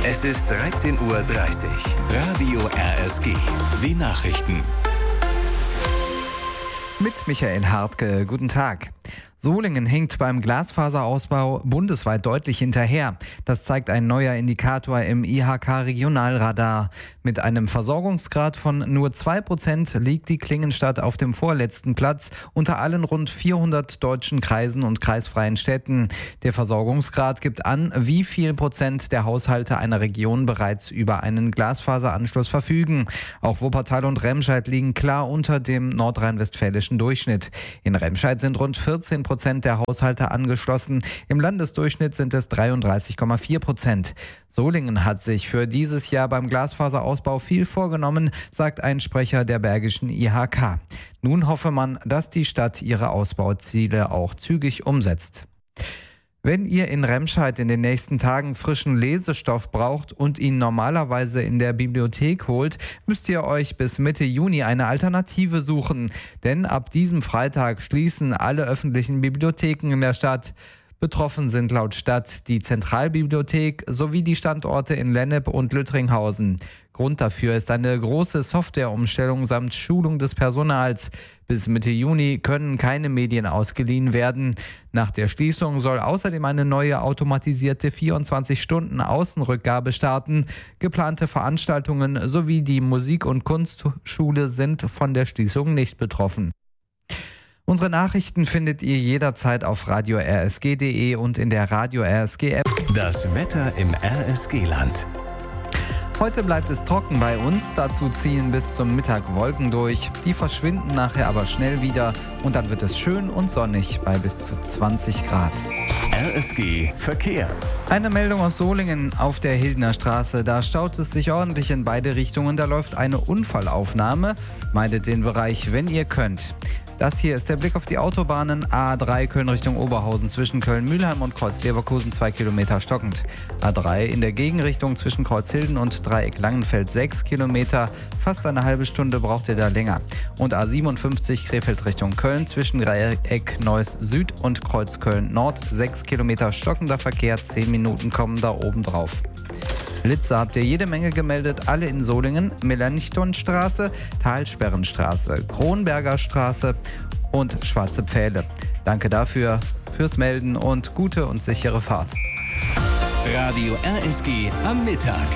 Es ist 13:30 Uhr. Radio RSG. Die Nachrichten. Mit Michael Hartke. Guten Tag. Solingen hinkt beim Glasfaserausbau bundesweit deutlich hinterher. Das zeigt ein neuer Indikator im IHK-Regionalradar. Mit einem Versorgungsgrad von nur 2% liegt die Klingenstadt auf dem vorletzten Platz unter allen rund 400 deutschen Kreisen und kreisfreien Städten. Der Versorgungsgrad gibt an, wie viel Prozent der Haushalte einer Region bereits über einen Glasfaseranschluss verfügen. Auch Wuppertal und Remscheid liegen klar unter dem nordrhein-westfälischen Durchschnitt. In Remscheid sind rund 14% der Haushalte angeschlossen. Im Landesdurchschnitt sind es 33,4%. Solingen hat sich für dieses Jahr beim Glasfaserausbau viel vorgenommen, sagt ein Sprecher der Bergischen IHK. Nun hoffe man, dass die Stadt ihre Ausbauziele auch zügig umsetzt. Wenn ihr in Remscheid in den nächsten Tagen frischen Lesestoff braucht und ihn normalerweise in der Bibliothek holt, müsst ihr euch bis Mitte Juni eine Alternative suchen. Denn ab diesem Freitag schließen alle öffentlichen Bibliotheken in der Stadt. Betroffen sind laut Stadt die Zentralbibliothek sowie die Standorte in Lennep und Lüttringhausen. Grund dafür ist eine große Softwareumstellung samt Schulung des Personals. Bis Mitte Juni können keine Medien ausgeliehen werden. Nach der Schließung soll außerdem eine neue automatisierte 24-Stunden-Außenrückgabe starten. Geplante Veranstaltungen sowie die Musik- und Kunstschule sind von der Schließung nicht betroffen. Unsere Nachrichten findet ihr jederzeit auf radio-rsg.de und in der Radio RSG App. Das Wetter im RSG-Land. Heute bleibt es trocken bei uns, dazu ziehen bis zum Mittag Wolken durch. Die verschwinden nachher aber schnell wieder und dann wird es schön und sonnig bei bis zu 20 Grad. RSG Verkehr. Eine Meldung aus Solingen auf der Hildener Straße. Da staut es sich ordentlich in beide Richtungen. Da läuft eine Unfallaufnahme. Meidet den Bereich, wenn ihr könnt. Das hier ist der Blick auf die Autobahnen. A3 Köln Richtung Oberhausen zwischen Köln-Mühlheim und Kreuz-Leverkusen 2 Kilometer stockend. A3 in der Gegenrichtung zwischen Kreuzhilden und Dreieck Langenfeld 6 Kilometer. Fast eine halbe Stunde braucht ihr da länger. Und A57 Krefeld Richtung Köln zwischen Dreieck Neuss Süd und Kreuz Köln Nord 6 Kilometer stockender Verkehr. 10 Minuten kommen da oben drauf. Blitze habt ihr jede Menge gemeldet, alle in Solingen, Melanchthonstraße, Talsperrenstraße, Kronberger Straße und Schwarze Pfähle. Danke dafür, fürs Melden und gute und sichere Fahrt. Radio RSG am Mittag.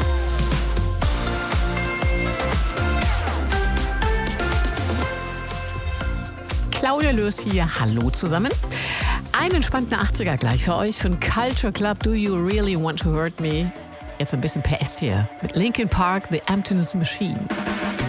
Claudia Lörs hier, hallo zusammen. Einen entspannten 80er gleich für euch von Culture Club, Do You Really Want to Hurt Me? Jetzt ein bisschen PS hier mit Linkin Park, The Emptiness Machine.